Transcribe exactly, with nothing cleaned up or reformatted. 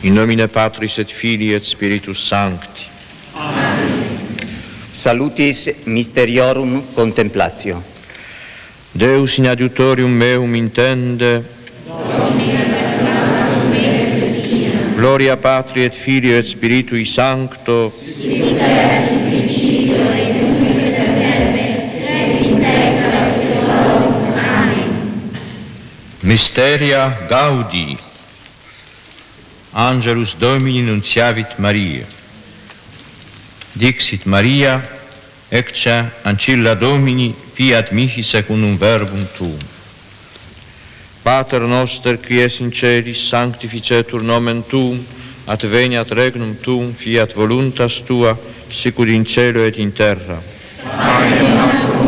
In nomine Patris et Filii et Spiritus Sancti. Amen. Salutis Mysteriorum Contemplatio. Deus in adiutorium meum intende. Gloria Patri et Filio et Spiritui Sancto. Sic erat in principio et nunc et semper et in saecula saeculorum. Amen. Mysteria Gaudi. Angelus Domini nunciavit Maria. Dixit Maria, ecce ancilla Domini, fiat mihi secundum verbum tuum. Pater noster, qui es in celis, sanctificetur nomen tuum, adveniat regnum tuum, fiat voluntas tua, sicut in cielo et in terra. Panem nostrum